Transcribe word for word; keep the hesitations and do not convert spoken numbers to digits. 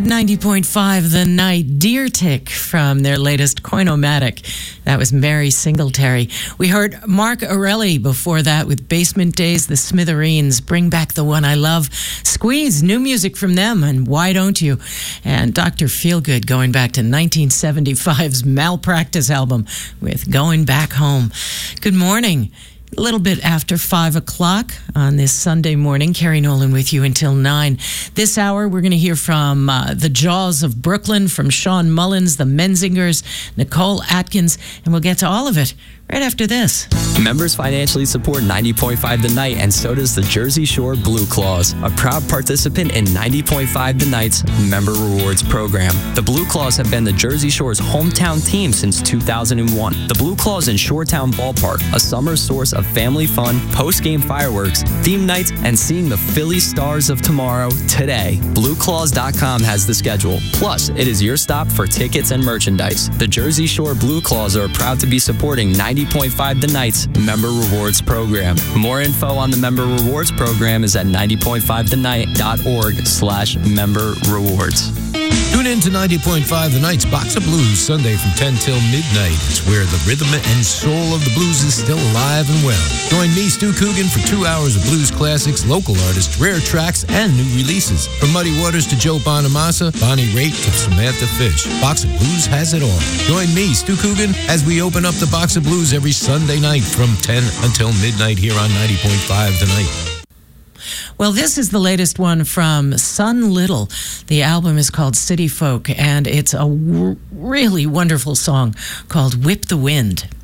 At ninety point five The Night, Deer Tick from their latest Coinomatic. That was Mary Singletary. We heard Mark Arelli before that with Basement Days, The Smithereens, Bring Back the One I Love, Squeeze, new music from them, and Why Don't You? And Doctor Feelgood going back to nineteen seventy-five's Malpractice album with Going Back Home. Good morning. A little bit after five o'clock on this Sunday morning. Carrie Nolan with you until nine. This hour, we're going to hear from uh, the Jaws of Brooklyn, from Sean Mullins, the Menzingers, Nicole Atkins, and we'll get to all of it right after this. Members financially support ninety point five The Night, and so does the Jersey Shore Blue Claws, a proud participant in ninety point five The Night's Member Rewards program. The Blue Claws have been the Jersey Shore's hometown team since two thousand one. The Blue Claws in Shoretown Ballpark, a summer source of family fun, post-game fireworks, theme nights, and seeing the Philly Stars of tomorrow today. Blue Claws dot com has the schedule. Plus, it is your stop for tickets and merchandise. The Jersey Shore Blue Claws are proud to be supporting ninety point five The Night's Member Rewards program. More info on the Member Rewards program is at ninety point five the night dot org slash member rewards. Tune in to ninety point five The Night's Box of Blues, Sunday from ten till midnight. It's where the rhythm and soul of the blues is still alive and well. Join me, Stu Coogan, for two hours of blues classics, local artists, rare tracks, and new releases. From Muddy Waters to Joe Bonamassa, Bonnie Raitt to Samantha Fish, Box of Blues has it all. Join me, Stu Coogan, as we open up the Box of Blues every Sunday night from ten until midnight here on ninety point five The Night. Well, this is the latest one from Sun Little. The album is called City Folk, and it's a w- really wonderful song called Whip the Wind.